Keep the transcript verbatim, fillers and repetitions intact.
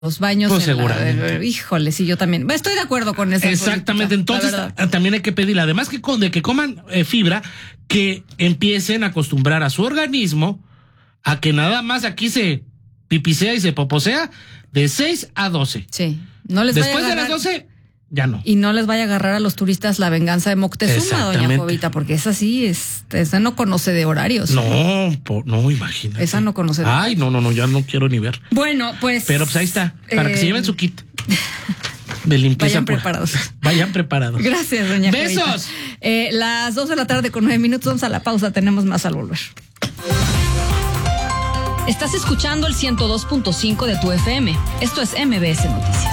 los baños. Pues en seguramente. La, híjole, sí, yo también. Estoy de acuerdo con eso. Exactamente, entonces también hay que pedir, además que con, de que coman eh, fibra, que empiecen a acostumbrar a su organismo a que nada más aquí se pipicea y se poposea de seis a doce. Sí, no les Después vaya a de las doce, ya no. Y no les vaya a agarrar a los turistas la venganza de Moctezuma, doña Jovita, porque esa sí, es, esa no conoce de horarios. No, po, no, imagínate. Esa no conoce de horarios. Ay, no, no, no, ya no quiero ni ver. Bueno, pues. Pero pues ahí está, para eh, que se lleven su kit de limpieza. Vayan preparados. Vayan preparados. Gracias, doña Besos. Jovita. Eh, las dos de la tarde con nueve minutos, vamos a la pausa, tenemos más al volver. Estás escuchando el ciento dos punto cinco de tu F M. Esto es M B S Noticias.